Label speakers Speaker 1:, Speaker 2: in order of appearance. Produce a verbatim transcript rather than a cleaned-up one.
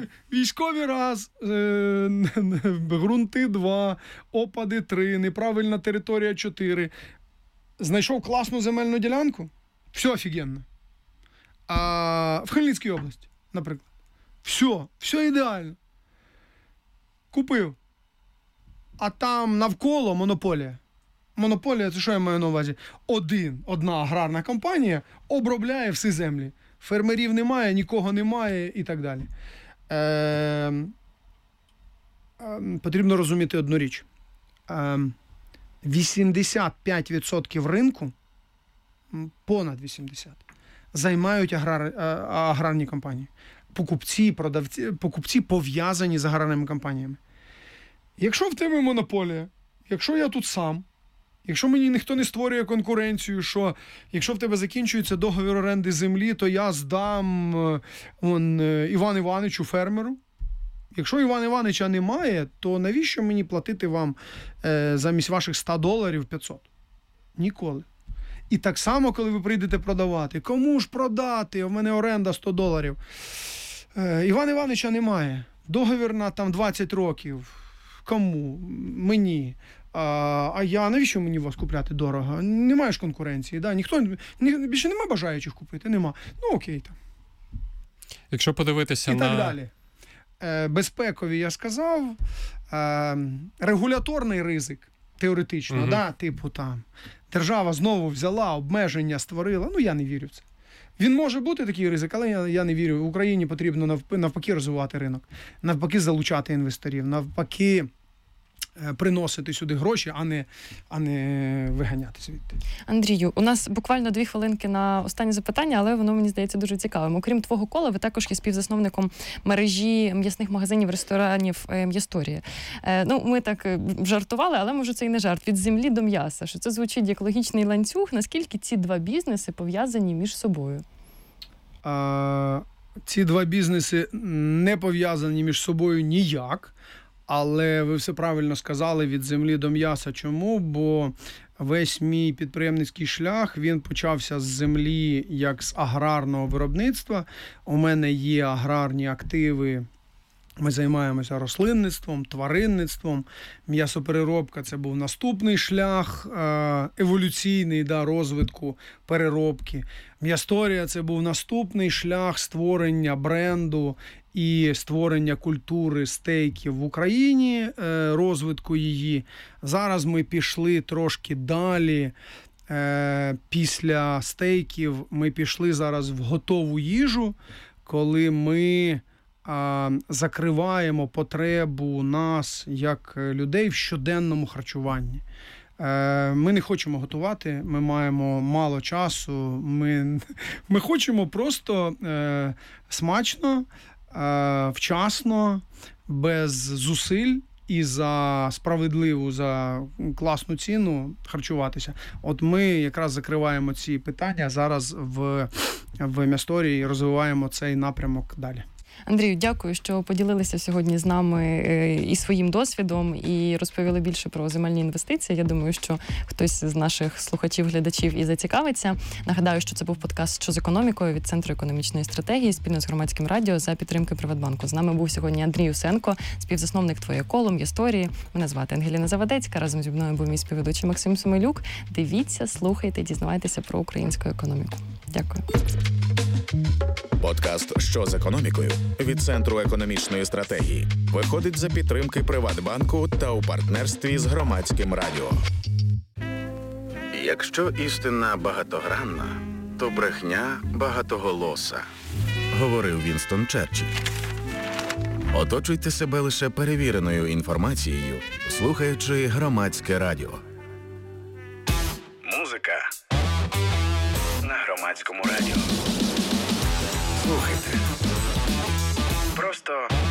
Speaker 1: військові раз, е, ґрунти два, опади три, неправильна територія чотири. Знайшов класну земельну ділянку, все офігенно. А в Хмельницькій області, наприклад. Все, все ідеально. Купив. А там навколо монополія. Монополія, це що я маю на увазі? Один, одна аграрна компанія обробляє всі землі. Фермерів немає, нікого немає і так далі. Е, е, потрібно розуміти одну річ. Е, вісімдесят п'ять відсотків ринку, понад вісімдесят відсотків, займають аграр, е, аграрні компанії. Покупці, продавці, покупці пов'язані з аграрними компаніями. Якщо в тебе монополія, якщо я тут сам, якщо мені ніхто не створює конкуренцію, що якщо в тебе закінчується договір оренди землі, то я здам он, Івану Івановичу, фермеру. Якщо Івана Івановича немає, то навіщо мені платити вам е, замість ваших ста доларів п'ятсот? Ніколи. І так само, коли ви прийдете продавати. Кому ж продати? У мене оренда сто доларів. Е, Івана Івановича немає. Договір на там двадцять років. Кому? Мені. А, а я, навіщо мені вас купляти дорого? Немає ж конкуренції. Да? Ніхто, ні, більше немає бажаючих купити. Нема. Ну окей. Там.
Speaker 2: Якщо подивитися
Speaker 1: і
Speaker 2: на...
Speaker 1: І так далі. Е, безпекові я сказав. Е, регуляторний ризик, теоретично. Угу. Да? Типу там, держава знову взяла, обмеження створила. Ну я не вірю в це. Він може бути такий ризик, але я, я не вірю. В Україні потрібно навпаки розвивати ринок, навпаки залучати інвесторів, навпаки приносити сюди гроші, а не, а не виганяти звідти.
Speaker 3: Андрію, у нас буквально дві хвилинки на останнє запитання, але воно, мені здається, дуже цікавим. Окрім твого кола, ви також є співзасновником мережі м'ясних магазинів, ресторанів «М'ясторія». Е, ну, ми так жартували, але, може, це і не жарт. Від землі до м'яса. Що це звучить як логічний ланцюг. Наскільки ці два бізнеси пов'язані між собою?
Speaker 1: А, ці два бізнеси не пов'язані між собою ніяк. Але ви все правильно сказали, від землі до м'яса. Чому? Бо весь мій підприємницький шлях, він почався з землі як з аграрного виробництва. У мене є аграрні активи. Ми займаємося рослинництвом, тваринництвом. М'ясопереробка – це був наступний шлях еволюційний, да, розвитку переробки. М'ясторія – це був наступний шлях створення бренду і створення культури стейків в Україні, розвитку її. Зараз ми пішли трошки далі. Після стейків ми пішли зараз в готову їжу, коли ми закриваємо потребу нас, як людей, в щоденному харчуванні. Ми не хочемо готувати, ми маємо мало часу, ми, ми хочемо просто е, смачно, е, вчасно, без зусиль і за справедливу, за класну ціну харчуватися. От ми якраз закриваємо ці питання зараз в, в М'ясторії і розвиваємо цей напрямок далі.
Speaker 3: Андрію, дякую, що поділилися сьогодні з нами і своїм досвідом, і розповіли більше про земельні інвестиції. Я думаю, що хтось з наших слухачів, глядачів і зацікавиться. Нагадаю, що це був подкаст «Що з економікою» від Центру економічної стратегії спільно з Громадським радіо за підтримки Приватбанку. З нами був сьогодні Андрій Усенко, співзасновник «Твоє коло», «М'ясторії». Мене звати Ангеліна Завадецька. Разом зі мною був мій співведучий Максим Семелюк. Дивіться, слухайте, дізнавайтеся про українську економіку. Дякую.
Speaker 4: Подкаст «Що з економікою» від Центру економічної стратегії виходить за підтримки Приватбанку та у партнерстві з Громадським радіо. Якщо істина багатогранна, то брехня багатоголоса, говорив Вінстон Черчилль. Оточуйте себе лише перевіреною інформацією, слухаючи Громадське радіо. Музика на Громадському радіо. Слухайте. Просто